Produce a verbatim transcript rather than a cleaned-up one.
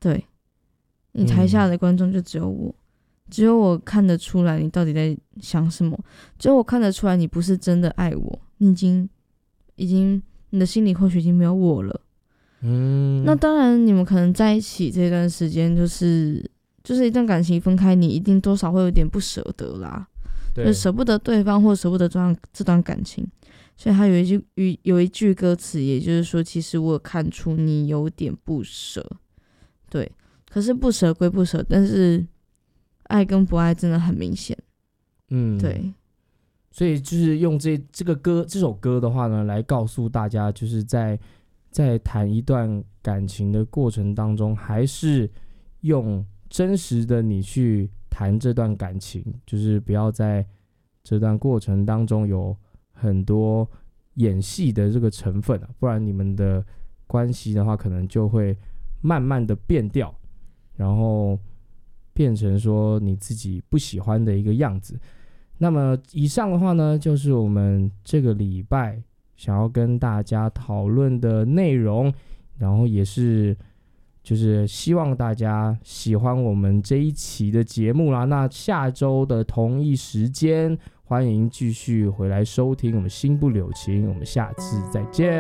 对，你台下的观众就只有我、嗯、只有我看得出来你到底在想什么，只有我看得出来你不是真的爱我，你已经已经你的心里或许已经没有我了。嗯，那当然你们可能在一起这段时间就是就是一段感情分开，你一定多少会有点不舍得啦，就舍不得对方或舍不得这段这段感情，所以他有一句有一句歌词，也就是说其实我有看出你有点不舍，对，可是不舍归不舍，但是爱跟不爱真的很明显。嗯，对， 所以就是用这这个歌这首歌的话呢，来告诉大家，就是在在谈一段感情的过程当中，还是用真实的你去谈这段感情，就是不要在这段过程当中有很多演戏的这个成分、啊、不然你们的关系的话可能就会慢慢的变掉，然后变成说你自己不喜欢的一个样子。那么以上的话呢，就是我们这个礼拜想要跟大家讨论的内容，然后也是就是希望大家喜欢我们这一期的节目啦。那下周的同一时间，欢迎继续回来收听我们心不柳情，我们下次再见。